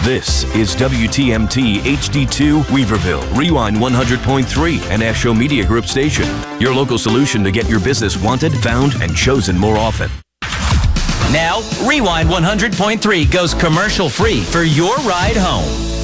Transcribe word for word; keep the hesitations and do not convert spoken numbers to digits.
This is W T M T H D two Weaverville, Rewind one hundred point three, an Asho Media Group station. Your local solution to get your business wanted, found, and chosen more often. Now, Rewind one hundred point three goes commercial free for your ride home.